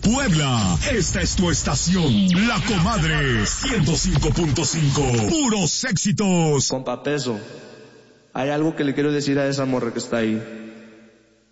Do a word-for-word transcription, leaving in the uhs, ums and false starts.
Puebla, esta es tu estación, La Comadre, ciento cinco punto cinco, puros éxitos. Compa Peso, hay algo que le quiero decir a esa morra que está ahí.